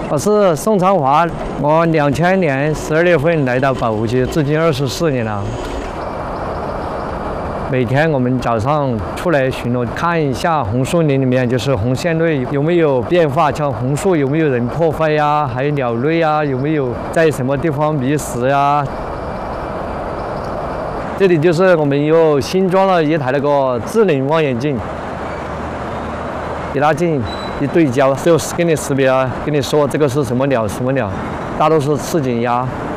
我是宋长华，我2000年12月份来到保护区，至今24年了。每天我们早上出来巡逻，看一下红树林里面就是红线类有没有变化，像红树有没有人破坏呀，还有鸟类啊，有没有在什么地方觅食呀。这里就是我们又新装了一台那个智能望远镜，一拉近一对焦，就给你识别，跟你说这个是什么鸟，什么鸟，大多是赤颈鸭。